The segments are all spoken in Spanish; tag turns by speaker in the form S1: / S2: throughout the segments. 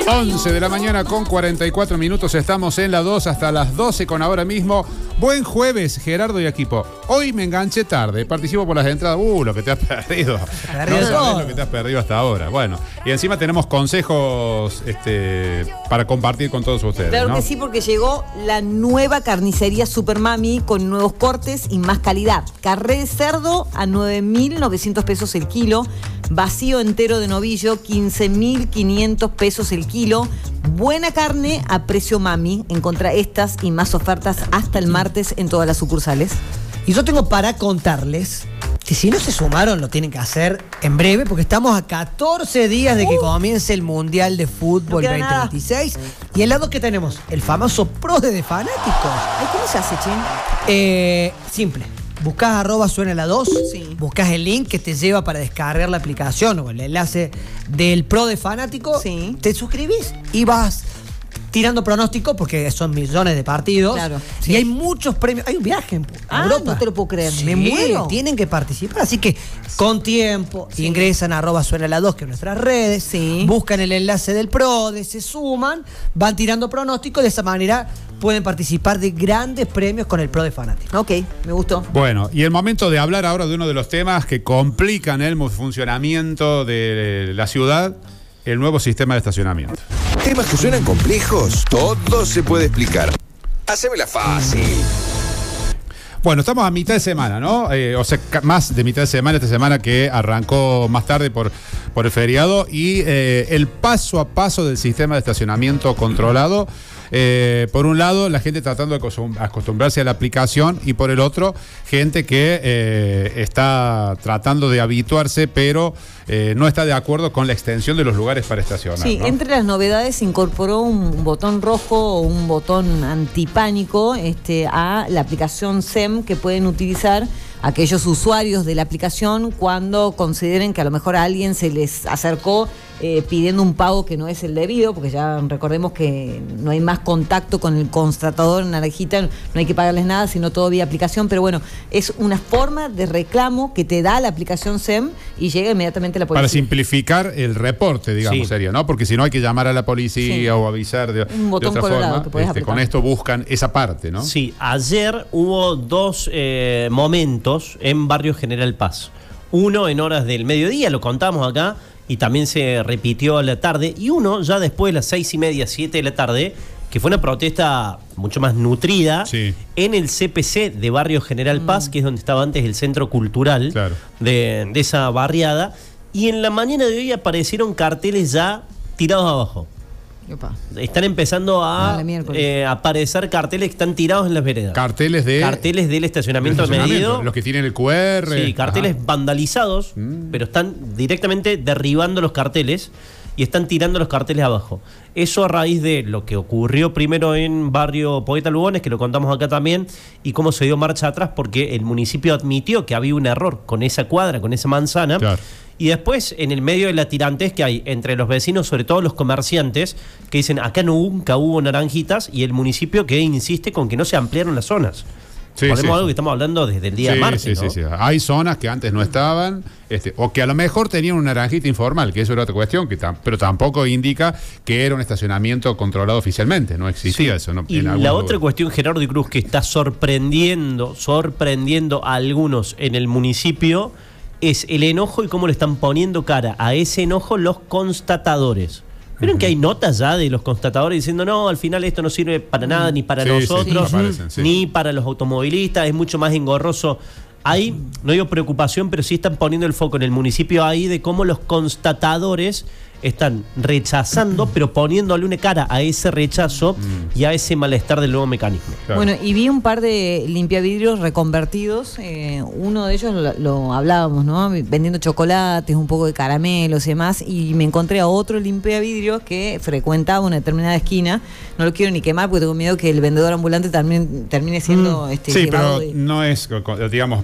S1: 11 de la mañana con 44 minutos. Estamos en la 2 hasta las 12 con ahora mismo. Buen jueves, Gerardo y equipo. Hoy me enganché tarde. Participo por las entradas. Lo que te has perdido. No sabés lo que te has perdido hasta ahora. Bueno, y encima tenemos consejos para compartir con todos ustedes.
S2: Claro,
S1: ¿no?
S2: que sí, porque llegó la nueva carnicería Super Mami con nuevos cortes y más calidad. Carré de cerdo a 9.900 pesos el kilo. Vacío entero de novillo, 15.500 pesos el kilo. Buena carne a precio Mami. Encontrá estas y más ofertas hasta el martes en todas las sucursales.
S3: Y yo tengo para contarles que si no se sumaron lo tienen que hacer en breve, porque estamos a 14 días de que comience el Mundial de Fútbol 2026. Y al lado que tenemos el famoso PRODE de fanáticos.
S2: Ay, ¿cómo se hace, Chin?
S3: Simple. Buscás @suena la 2,
S2: sí.
S3: Buscás el link que te lleva para descargar la aplicación o el enlace del PRODE fanático,
S2: sí.
S3: Te suscribís y vas tirando pronóstico porque son millones de partidos.
S2: Claro,
S3: y
S2: sí.
S3: hay muchos premios. Hay un viaje a Europa.
S2: No te lo puedo creer.
S3: Sí,
S2: me muero.
S3: tienen que participar. Así que con tiempo ingresan a @suena la 2, que es nuestras redes.
S2: Sí.
S3: Buscan el enlace del PRODE, se suman, van tirando pronósticos. De esa manera pueden participar de grandes premios con el PRODE fanático.
S2: Ok, me gustó.
S1: Bueno, y el momento de hablar ahora de uno de los temas que complican el funcionamiento de la ciudad, el nuevo sistema de estacionamiento.
S4: Temas que suenan complejos, todo se puede explicar. Hacémela fácil.
S1: Bueno, estamos a mitad de semana, ¿no? O sea, más de mitad de semana, esta semana que arrancó más tarde por el feriado. Y el paso a paso del sistema de estacionamiento controlado. Por un lado, la gente tratando de acostumbrarse a la aplicación, y por el otro, gente que está tratando de habituarse, pero no está de acuerdo con la extensión de los lugares para estacionar.
S2: Sí,
S1: ¿no?
S2: Entre las novedades se incorporó un botón rojo o un botón antipánico a la aplicación SEM, que pueden utilizar aquellos usuarios de la aplicación cuando consideren que a lo mejor a alguien se les acercó pidiendo un pago que no es el debido, porque ya recordemos que no hay más contacto con el constatador naranjita, no hay que pagarles nada, sino todo vía aplicación. Pero bueno, es una forma de reclamo que te da la aplicación SEM y llega inmediatamente la policía.
S1: Para simplificar el reporte, digamos,
S5: sí.
S1: sería, ¿no? Porque si no hay que llamar a la policía
S2: Sí.
S1: o avisar de
S2: botón
S1: otra
S2: colorado
S1: forma.
S2: que podés apretar.
S1: Con esto buscan esa parte, ¿no?
S5: Sí, ayer hubo dos momentos en Barrio General Paz. Uno en horas del mediodía, lo contamos acá, y también se repitió a la tarde. Y uno ya después de las 6:30, 7 de la tarde, que fue una protesta mucho más nutrida,
S1: sí,
S5: en el CPC de Barrio General Paz, que es donde estaba antes el centro cultural,
S1: claro,
S5: de esa barriada. Y en la mañana de hoy aparecieron carteles ya tirados abajo.
S2: Opa.
S5: Están empezando a
S2: la miércoles.
S5: aparecer carteles que están tirados en las veredas.
S1: Carteles
S5: del estacionamiento medido.
S1: Los que tienen el QR.
S5: Sí, carteles vandalizados, pero están directamente derribando los carteles y están tirando los carteles abajo. Eso a raíz de lo que ocurrió primero en Barrio Poeta Lugones, que lo contamos acá también, y cómo se dio marcha atrás porque el municipio admitió que había un error con esa cuadra, con esa manzana.
S1: Claro.
S5: Y después, en el medio de la tirantez que hay entre los vecinos, sobre todo los comerciantes, que dicen acá nunca hubo naranjitas, y el municipio que insiste con que no se ampliaron las zonas.
S1: Sí,
S5: Ponemos
S1: sí,
S5: algo que estamos hablando desde el día de martes, ¿no?
S1: Sí. Hay zonas que antes no estaban, o que a lo mejor tenían una naranjita informal, que eso era otra cuestión, pero tampoco indica que era un estacionamiento controlado oficialmente. No existía eso. ¿No?
S5: Y la otra cuestión, Gerardo y Cruz, que está sorprendiendo a algunos en el municipio, es el enojo y cómo le están poniendo cara a ese enojo los constatadores. ¿Vieron que hay notas ya de los constatadores diciendo no, al final esto no sirve para nada, ni para nosotros, ni para los automovilistas, es mucho más engorroso? Ahí, no digo preocupación, pero sí están poniendo el foco en el municipio ahí de cómo los constatadores están rechazando, pero poniéndole una cara a ese rechazo y a ese malestar del nuevo mecanismo.
S1: Claro.
S2: Bueno, y vi un par de limpiavidrios reconvertidos. Uno de ellos lo hablábamos, ¿no? Vendiendo chocolates, un poco de caramelos y demás. Y me encontré a otro limpiavidrios que frecuentaba una determinada esquina. No lo quiero ni quemar porque tengo miedo que el vendedor ambulante también termine siendo
S1: sí, pero
S2: llevado
S1: no es, digamos,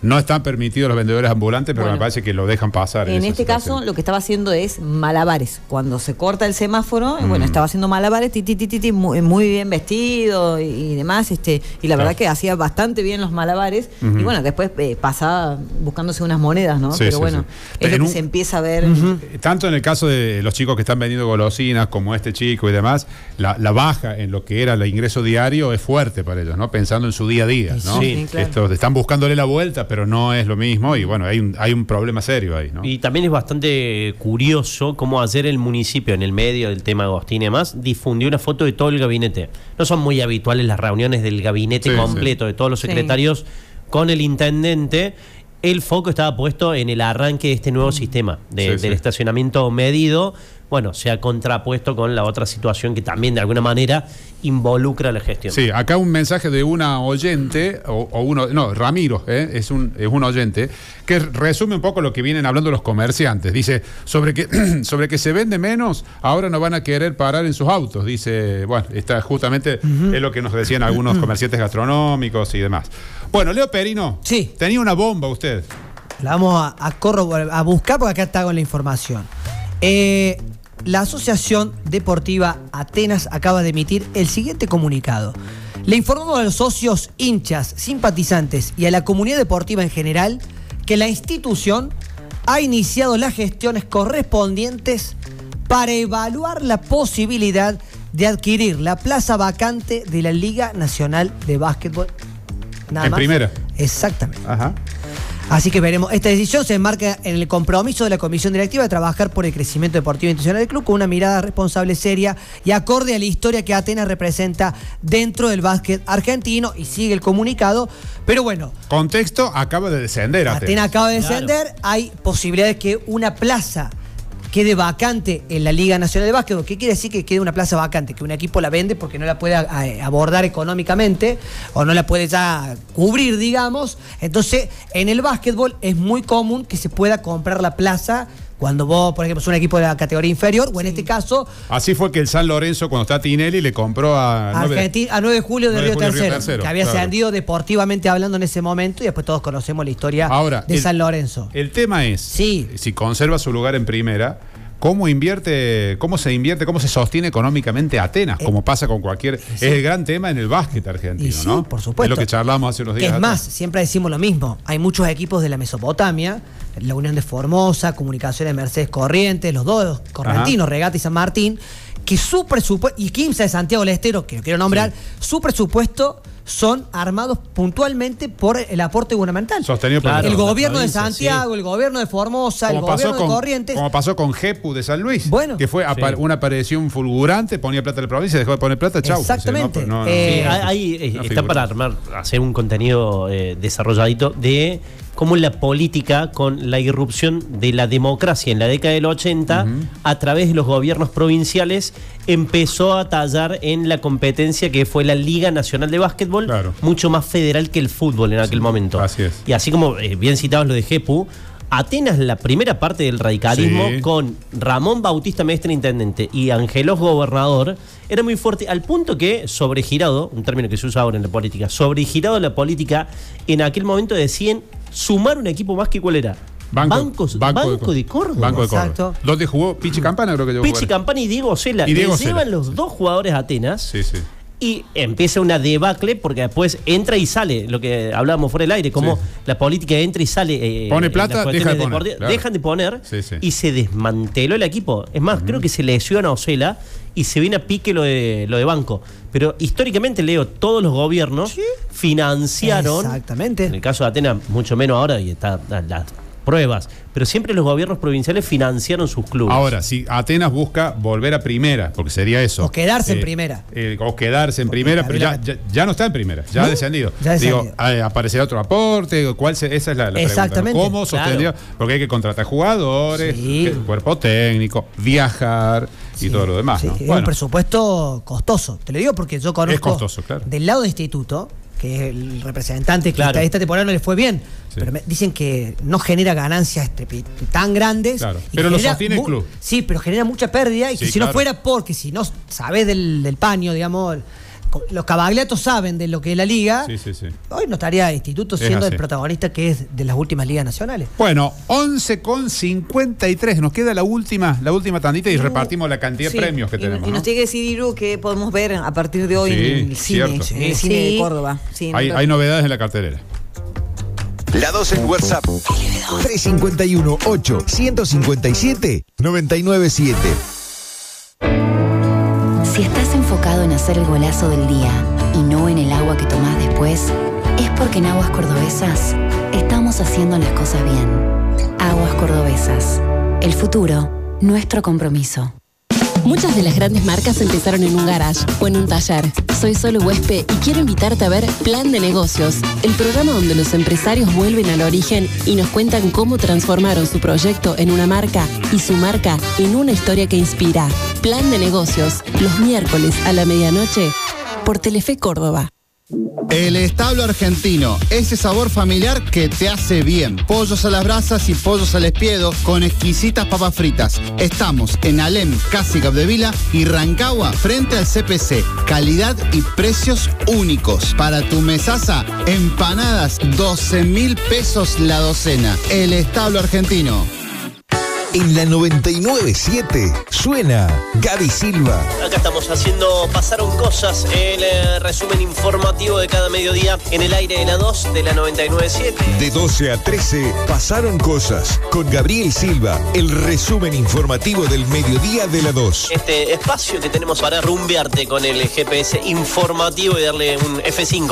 S1: No están permitidos los vendedores ambulantes, pero
S2: Bueno,
S1: me parece que lo dejan pasar.
S2: En
S1: esa
S2: este
S1: situación.
S2: caso, lo que estaba haciendo es malabares. Cuando se corta el semáforo, bueno, estaba haciendo malabares, muy bien vestido y demás, y la verdad que hacía bastante bien los malabares. Y bueno, después pasaba buscándose unas monedas, ¿no?
S1: Sí,
S2: Pero
S1: sí,
S2: bueno,
S1: sí.
S2: es lo que se empieza a ver.
S1: Tanto en el caso de los chicos que están vendiendo golosinas, como este chico y demás, la baja en lo que era el ingreso diario es fuerte para ellos, ¿no? Pensando en su día a día, ¿no?
S5: Sí,
S2: claro.
S1: Estos están buscándole la vuelta, pero no es lo mismo, y bueno, hay un problema serio ahí, ¿no?
S5: Y también es bastante curioso cómo ayer el municipio, en el medio del tema Agostín y demás, difundió una foto de todo el gabinete. No son muy habituales las reuniones del gabinete
S1: Sí,
S5: completo, de todos los secretarios con el intendente. El foco estaba puesto en el arranque de este nuevo sistema del estacionamiento medido. Bueno, se ha contrapuesto con la otra situación que también de alguna manera involucra la gestión.
S1: Sí, acá un mensaje de una oyente, Ramiro, es un oyente, que resume un poco lo que vienen hablando los comerciantes. Dice, sobre que se vende menos, ahora no van a querer parar en sus autos. Dice, bueno, está justamente es lo que nos decían algunos comerciantes gastronómicos y demás. Bueno, Leo Perino,
S3: Sí.
S1: tenía una bomba usted.
S3: La vamos a buscar porque acá está con la información. La Asociación Deportiva Atenas acaba de emitir el siguiente comunicado. Le informamos a los socios, hinchas, simpatizantes y a la comunidad deportiva en general que la institución ha iniciado las gestiones correspondientes para evaluar la posibilidad de adquirir la plaza vacante de la Liga Nacional de Básquetbol. Nada
S1: En
S3: más.
S1: primera.
S3: Exactamente.
S1: Ajá.
S3: Así que veremos. Esta decisión se enmarca en el compromiso de la Comisión Directiva de trabajar por el crecimiento deportivo e institucional del club con una mirada responsable, seria y acorde a la historia que Atenas representa dentro del básquet argentino. Y sigue el comunicado. Pero bueno,
S1: Contexto, acaba de descender
S3: Atenas acaba de descender. Hay posibilidades que una plaza quede vacante en la Liga Nacional de Básquetbol. ¿Qué quiere decir que quede una plaza vacante? Que un equipo la vende porque no la puede abordar económicamente o no la puede ya cubrir, digamos. Entonces, en el básquetbol es muy común que se pueda comprar la plaza cuando vos, por ejemplo, sos un equipo de la categoría inferior, o en este caso,
S1: Así fue que el San Lorenzo, cuando está Tinelli, le compró a
S3: Argentina, a 9 de julio de
S1: 9 de
S3: Río
S1: julio, Río
S3: Tercero,
S1: Tercero,
S3: que había
S1: claro.
S3: ascendido deportivamente hablando en ese momento, y después todos conocemos la historia de San Lorenzo.
S1: El tema es,
S3: Sí.
S1: si conserva su lugar en primera, ¿cómo se invierte, cómo se sostiene económicamente Atenas? Como pasa con cualquier... Es el gran tema en el básquet argentino,
S3: Y sí,
S1: ¿no?
S3: por supuesto.
S1: Es lo que charlamos hace unos
S3: Que
S1: días
S3: es más,
S1: atrás.
S3: siempre decimos lo mismo. Hay muchos equipos de la Mesopotamia, la Unión de Formosa, Comunicaciones de Mercedes Corrientes, los dos correntinos, Regata y San Martín, que su presupuesto, y Quimsa de Santiago del Estero, que lo quiero nombrar, su presupuesto son armados puntualmente por el aporte gubernamental.
S1: Sostenido por
S5: Claro,
S3: El
S5: las
S3: gobierno de
S5: provincias,
S3: Santiago, el gobierno de Formosa, el gobierno de Corrientes.
S1: Como pasó con Jepu de San Luis,
S3: Bueno.
S1: que fue una aparición fulgurante, ponía plata en la provincia, dejó de poner plata, chau.
S3: Exactamente.
S1: Dice, no,
S5: Sí, ahí
S1: no
S5: está
S1: figura.
S5: para hacer un contenido desarrolladito de cómo la política, con la irrupción de la democracia en la década del 80, a través de los gobiernos provinciales, empezó a tallar en la competencia que fue la Liga Nacional de Básquetbol,
S1: Claro.
S5: mucho más federal que el fútbol en aquel momento.
S1: así es.
S5: Y así como bien citados lo de Jepu, Atenas, la primera parte del radicalismo,
S1: Sí.
S5: con Ramón Bautista Mestre intendente y Angelos gobernador, era muy fuerte, al punto que sobregirado, un término que se usa ahora en la política, sobregirado la política, en aquel momento decían sumar un equipo más, que ¿cuál era? Banco de Córdoba.
S1: Banco de Córdoba.
S3: Exacto.
S1: ¿Dónde jugó? Pichi Campana, creo que llegó. a
S5: Pichi
S1: jugar.
S5: Campana y Diego Cela.
S1: Y Diego
S5: Le
S1: Cela.
S5: llevan los dos jugadores a Atenas.
S1: Sí, sí.
S5: Y empieza una debacle porque después entra y sale, lo que hablábamos fuera del aire, como
S1: Sí.
S5: la política entra y sale.
S1: Pone
S5: en
S1: plata,
S5: las
S1: deja de
S5: cuestiones
S1: poner,
S5: deportivas,
S1: claro.
S5: dejan de poner
S1: Sí, sí.
S5: y se desmanteló el equipo. Es más, creo que se lesiona a Ocela y se viene a pique lo de Banco. Pero históricamente, Leo, todos los gobiernos financiaron.
S3: Exactamente.
S5: En el caso de Atenas, mucho menos ahora, y está las pruebas. Pero siempre los gobiernos provinciales financiaron sus clubes.
S1: Ahora, si Atenas busca volver a primera, porque sería eso.
S3: O quedarse en primera.
S1: O quedarse en primera, pero ya no está en primera, ya ha descendido.
S3: Ya ha descendido.
S1: Digo, aparecerá otro aporte, esa es la pregunta.
S3: Exactamente.
S1: ¿Cómo sostendría? Porque hay que contratar jugadores,
S3: Sí.
S1: cuerpo técnico, viajar y todo lo demás.
S3: Sí,
S1: ¿no?
S3: es un presupuesto costoso. Te lo digo porque yo conozco
S1: Es costoso, claro.
S3: del lado de instituto, que es el representante que
S5: Claro.
S3: esta temporada no le fue bien,
S1: Sí.
S3: pero me dicen que no genera ganancias tan grandes.
S1: Claro,
S3: y
S1: pero lo
S3: genera
S1: sostiene el club.
S3: Sí, pero genera mucha pérdida y
S1: Sí,
S3: que si no
S1: claro.
S3: fuera porque si no sabes del paño, digamos, los Cavagliatos saben de lo que es la liga.
S1: Sí, sí, sí.
S3: Hoy no estaría Instituto
S1: Es
S3: siendo
S1: así.
S3: el protagonista que es de las últimas ligas nacionales.
S1: Bueno, 11:53. Nos queda la última tandita y repartimos la cantidad
S2: Sí,
S1: de premios que
S2: y,
S1: tenemos.
S2: y
S1: ¿no?
S2: nos tiene que decir, Iru, que podemos ver a partir de hoy
S1: Sí,
S2: en el cine,
S1: cierto.
S2: en el cine de Córdoba. Sí,
S1: Hay novedades en la cartelera.
S4: La 2 en WhatsApp. 351-8-157-997.
S6: Si estás enfocado en hacer el golazo del día y no en el agua que tomás después, es porque en Aguas Cordobesas estamos haciendo las cosas bien. Aguas Cordobesas. El futuro, nuestro compromiso.
S7: Muchas de las grandes marcas empezaron en un garage o en un taller. Soy Solo Huespe y quiero invitarte a ver Plan de Negocios, el programa donde los empresarios vuelven al origen y nos cuentan cómo transformaron su proyecto en una marca y su marca en una historia que inspira. Plan de Negocios, los miércoles a la medianoche por Telefe Córdoba.
S8: El establo argentino, ese sabor familiar que te hace bien. Pollos a las brasas y pollos al espiedo con exquisitas papas fritas. Estamos en Alem, casi Capdevila y Rancagua, frente al CPC. Calidad y precios únicos. Para tu mesaza, empanadas, 12.000 pesos la docena. El establo argentino.
S4: En la 99.7 suena Gaby Silva.
S5: Acá estamos haciendo Pasaron Cosas, el resumen informativo de cada mediodía en el aire de la 2 de la 99.7.
S4: De 12 a 13 pasaron cosas con Gabriel Silva, el resumen informativo del mediodía de la 2.
S5: Este espacio que tenemos para rumbearte con el GPS informativo y darle un F5